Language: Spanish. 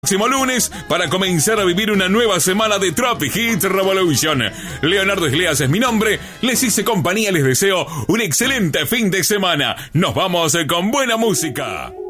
Próximo lunes para comenzar a vivir una nueva semana de Tropic Hit Revolution. Leonardo Iglesias es mi nombre, les hice compañía, les deseo un excelente fin de semana. Nos vamos con buena música.